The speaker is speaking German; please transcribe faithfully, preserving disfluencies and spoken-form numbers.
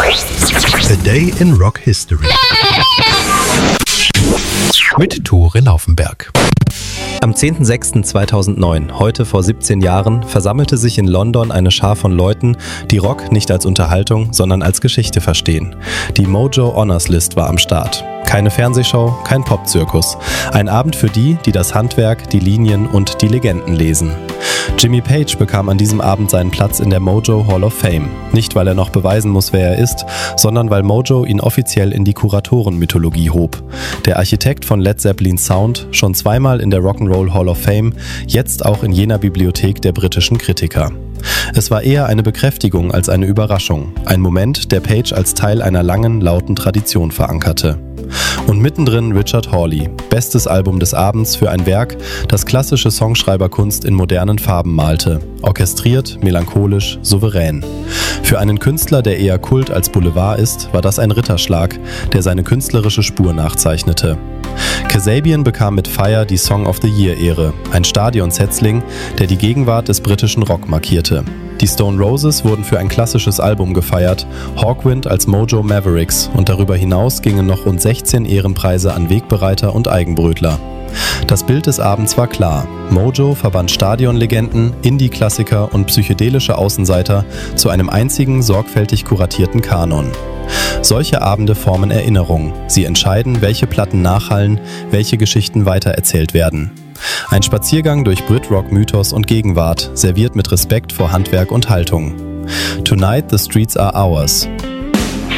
A Day in Rock History mit Tore Laufenberg. Am zehnten sechsten zweitausendneun, heute vor siebzehn Jahren, versammelte sich in London eine Schar von Leuten, die Rock nicht als Unterhaltung, sondern als Geschichte verstehen. Die Mojo Honors List war am Start. Keine Fernsehshow, kein Popzirkus. Ein Abend für die, die das Handwerk, die Linien und die Legenden lesen. Jimmy Page bekam an diesem Abend seinen Platz in der Mojo Hall of Fame. Nicht, weil er noch beweisen muss, wer er ist, sondern weil Mojo ihn offiziell in die Kuratorenmythologie hob. Der Architekt von Led Zeppelins Sound, schon zweimal in der Rock'n'Roll Hall of Fame, jetzt auch in jener Bibliothek der britischen Kritiker. Es war eher eine Bekräftigung als eine Überraschung. Ein Moment, der Page als Teil einer langen, lauten Tradition verankerte. Und mittendrin Richard Hawley, bestes Album des Abends für ein Werk, das klassische Songschreiberkunst in modernen Farben malte. Orchestriert, melancholisch, souverän. Für einen Künstler, der eher Kult als Boulevard ist, war das ein Ritterschlag, der seine künstlerische Spur nachzeichnete. Kasabian bekam mit Fire die Song of the Year-Ehre, ein Stadionsetzling, der die Gegenwart des britischen Rock markierte. Die Stone Roses wurden für ein klassisches Album gefeiert, Hawkwind als Mojo Mavericks und darüber hinaus gingen noch rund sechzehn Ehrenpreise an Wegbereiter und Eigenbrötler. Das Bild des Abends war klar. Mojo verband Stadionlegenden, Indie-Klassiker und psychedelische Außenseiter zu einem einzigen, sorgfältig kuratierten Kanon. Solche Abende formen Erinnerung. Sie entscheiden, welche Platten nachhallen, welche Geschichten weitererzählt werden. Ein Spaziergang durch Brit-Rock-Mythos und Gegenwart, serviert mit Respekt vor Handwerk und Haltung. Tonight the streets are ours.